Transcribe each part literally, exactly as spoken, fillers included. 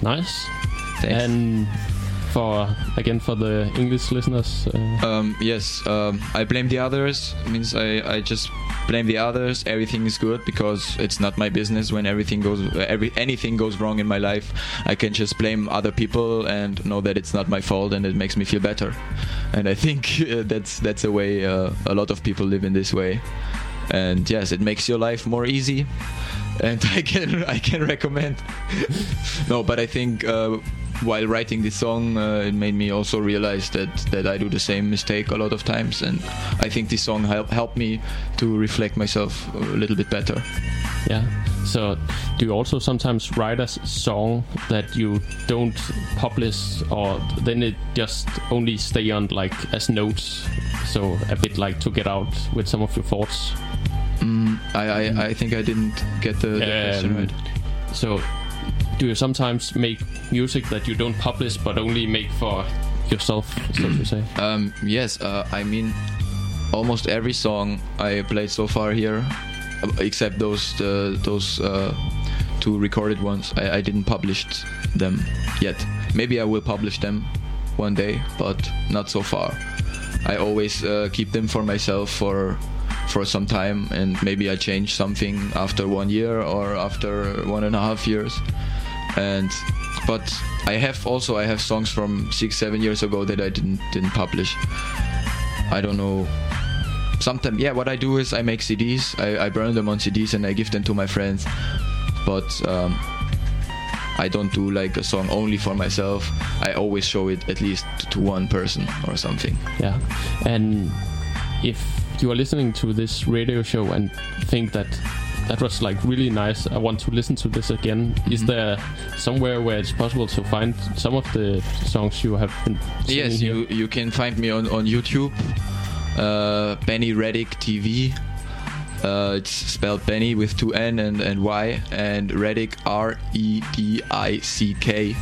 Nice. Thanks. And for again for the English listeners, uh, um, yes, um, I blame the others. Means I, I just blame the others. Everything is good because it's not my business. When everything goes, uh, every anything goes wrong in my life, I can just blame other people and know that it's not my fault, and it makes me feel better. And I think uh, that's that's a way uh, a lot of people live in this way. And yes, it makes your life more easy. And I can I can recommend. No, but I think uh, while writing this song, uh, it made me also realize that, that I do the same mistake a lot of times, and I think this song help helped me to reflect myself a little bit better. Yeah. So, do you also sometimes write a song that you don't publish, or then it just only stay on like as notes? So a bit like to get out with some of your thoughts. Mm, I, I I think I didn't get the, the um, question right. So, do you sometimes make music that you don't publish but only make for yourself, so to say? Um, yes, uh, I mean, almost every song I played so far here, except those uh, those uh, two recorded ones, I, I didn't publish them yet. Maybe I will publish them one day, but not so far. I always uh, keep them for myself for for some time, and maybe I change something after one year or after one and a half years. And but I have also I have songs from six seven years ago that I didn't didn't publish. I don't know. Sometimes, yeah, what I do is I make C Ds. I, I burn them on C Ds and I give them to my friends. But um, I don't do like a song only for myself. I always show it at least to one person or something. Yeah. And if you are listening to this radio show and think that that was like really nice, I want to listen to this again, mm-hmm. is there somewhere where it's possible to find some of the songs you have been singing? Yes, here? you you can find me on, on YouTube. Uh, Benny Reddick T V. Uh, it's spelled Benny with two N and, and Y, and Reddick R E D I C K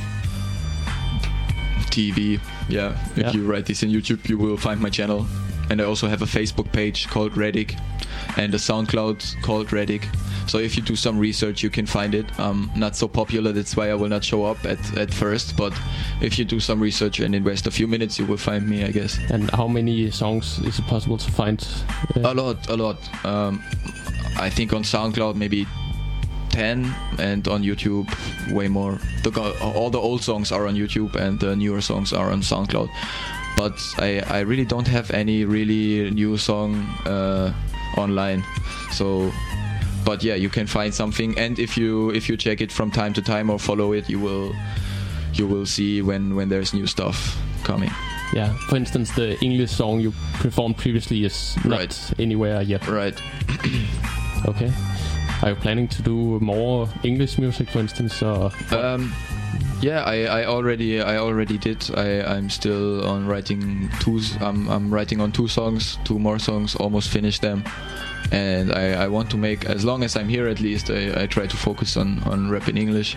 T V. Yeah, if yeah. you write this in YouTube, you will find my channel. And I also have a Facebook page called Reddick and a SoundCloud called Reddick. So if you do some research, you can find it. Um, not so popular, that's why I will not show up at, at first. But if you do some research and invest a few minutes, you will find me, I guess. And how many songs is it possible to find? Uh, a lot, a lot. Um, I think on SoundCloud maybe ten, and on YouTube way more. The, all the old songs are on YouTube and the newer songs are on SoundCloud. But I, I really don't have any really new song uh, online. So, but yeah, you can find something, and if you if you check it from time to time or follow it, you will you will see when, when there's new stuff coming. Yeah. For instance, the English song you performed previously is not right. anywhere yet. Right. Okay. Are you planning to do more English music, for instance? Or um, yeah, I, I already I already did. I I'm still on writing two. I'm I'm writing on two songs, two more songs. Almost finished them, and I, I want to make, as long as I'm here at least. I, I try to focus on on rap in English.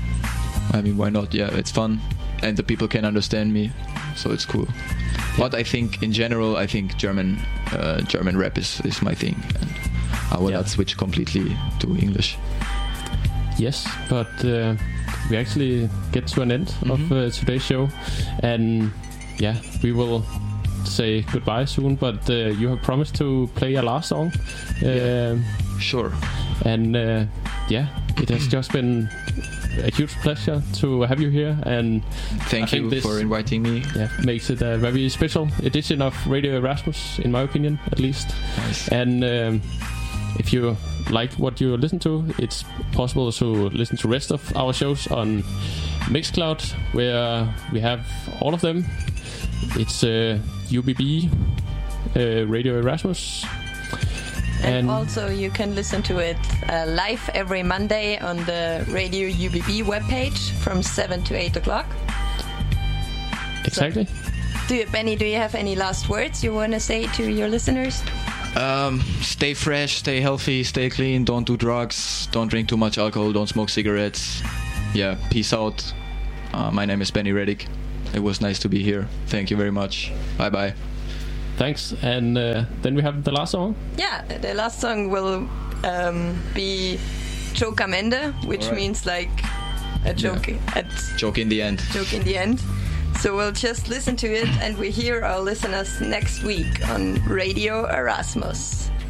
I mean, why not? Yeah, it's fun, and the people can understand me, so it's cool. Yeah. But I think in general, I think German uh, German rap is, is my thing, and I will yeah. not switch completely to English. Yes, but uh, we actually get to an end mm-hmm. of uh, today's show, and yeah, we will say goodbye soon. But uh, you have promised to play a last song. Yeah. Um, sure. And uh, yeah, it has just been a huge pleasure to have you here, and thank I you this, for inviting me. Yeah, makes it a very special edition of Radio Erasmus, in my opinion, at least. Nice. And um, if you like what you listen to, it's possible to listen to the rest of our shows on Mixcloud, where we have all of them. It's uh, U B B, uh, Radio Erasmus. And, and also you can listen to it uh, live every Monday on the Radio U B B webpage from seven to eight o'clock. Exactly. So, do you, Benny, do you have any last words you want to say to your listeners? Um, stay fresh, stay healthy, stay clean, don't do drugs, don't drink too much alcohol, don't smoke cigarettes. Yeah, peace out. Uh, my name is Benny Reddick. It was nice to be here. Thank you very much. Bye-bye. Thanks. And uh, then we have the last song. Yeah, the last song will um, be Chocamende, which right. means like a joke Yeah. at Joke in the end. joke in the end. So we'll just listen to it, and we hear our listeners next week on Radio Erasmus.